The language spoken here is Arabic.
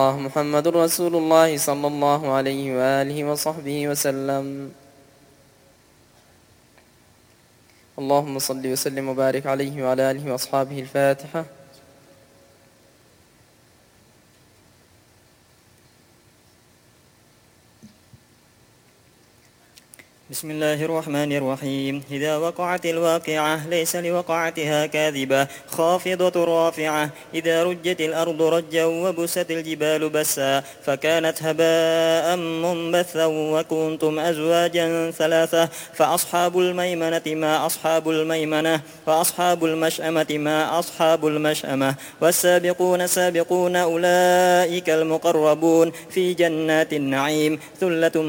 الله محمد رسول الله صلى الله عليه وآله وصحبه وسلم. اللهم صل وسلم وبارك عليه وعلى آله وأصحابه. الفاتحة. بسم الله الرحمن الرحيم. إذا وقعت الواقعة ليس لوقعتها كاذبة خافضة رافعة. إذا رجت الأرض رجا وبست الجبال بسا فكانت هباء منبثا وكنتم أزواجا ثلاثة فأصحاب الميمنة ما أصحاب الميمنة وأصحاب المشأمة ما أصحاب المشأمة. والسابقون السابقون أولئك المقربون في جنات النعيم ثلة